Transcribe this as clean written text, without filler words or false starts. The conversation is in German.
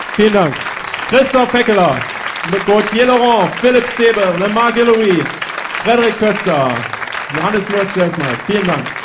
Vielen Dank. Christoph Feckeler, Gauthier Laurent, Philipp Stebe, Lemar Guillory, Frederik Köster, Johannes Mürz, vielen Dank.